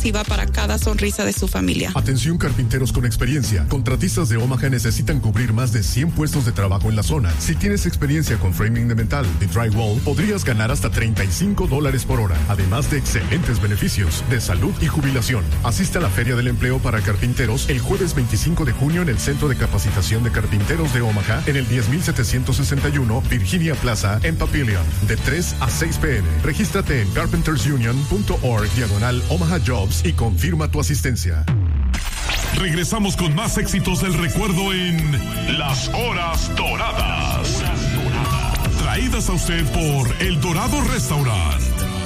exclusiva para cada sonrisa de su familia. Atención carpinteros con experiencia. Contratistas de Omaha necesitan cubrir más de 100 puestos de trabajo en la zona. Si tienes experiencia con framing de metal y drywall, podrías ganar hasta $35 por hora, además de excelentes beneficios de salud y jubilación. Asiste a la Feria del Empleo para Carpinteros el jueves 25 de junio en el Centro de Capacitación de Carpinteros de Omaha en el 10761 Virginia Plaza en Papillion, de 3 a 6 p.m. Regístrate en carpentersunion.org/Omaha Jobs y confirma tu asistencia. Regresamos con más éxitos del recuerdo en Las Horas Doradas. Traídas a usted por El Dorado Restaurant.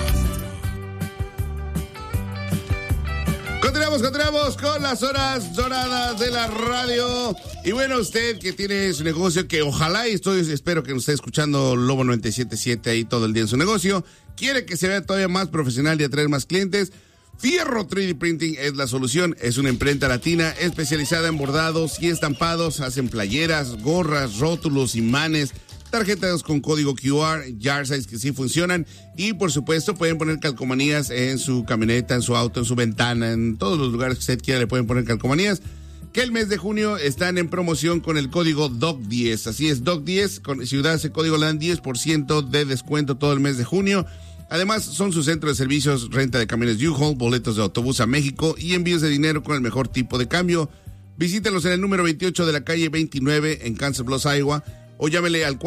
Continuamos con las horas doradas de la radio. Y bueno, usted que tiene su negocio, que ojalá, y espero que nos esté escuchando Lobo 97.7 ahí todo el día en su negocio, quiere que se vea todavía más profesional y atraer más clientes, Fierro 3D Printing es la solución. Es una imprenta latina especializada en bordados y estampados. Hacen playeras, gorras, rótulos, imanes, tarjetas con código QR, jar size que sí funcionan, y por supuesto pueden poner calcomanías en su camioneta, en su auto, en su ventana, en todos los lugares que usted quiera le pueden poner calcomanías. Que el mes de junio están en promoción con el código DOC10, así es, DOC10, si das ese código le dan 10% de descuento todo el mes de junio. Además, son su centro de servicios, renta de camiones U-Haul, boletos de autobús a México y envíos de dinero con el mejor tipo de cambio. Visítelos en el número 28 de la calle 29 en Council Bluffs, Iowa, o llámele al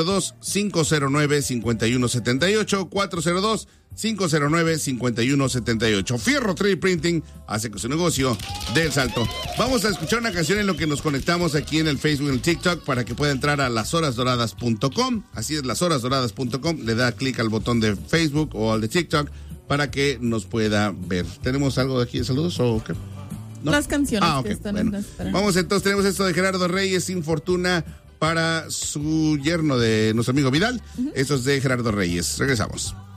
402-509-5178, 402-509-5178. Fierro 3D Printing hace que su negocio dé el salto. Vamos a escuchar una canción en lo que nos conectamos aquí en el Facebook y en el TikTok para que pueda entrar a lashorasdoradas.com. Así es, lashorasdoradas.com. Le da clic al botón de Facebook o al de TikTok para que nos pueda ver. ¿Tenemos algo de aquí de saludos o qué? ¿No? Las canciones okay. que están Bueno, en nuestra... Vamos entonces, tenemos esto de Gerardo Reyes, Sin Fortuna, para su yerno de nuestro amigo Vidal. Esto es de Gerardo Reyes. Regresamos.